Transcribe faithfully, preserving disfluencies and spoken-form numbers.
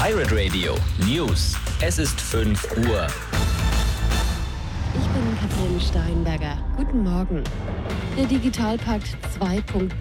Pirate Radio News. Es ist fünf Uhr. Ich bin Katrin Steinberger. Guten Morgen. Der Digitalpakt zwei Punkt null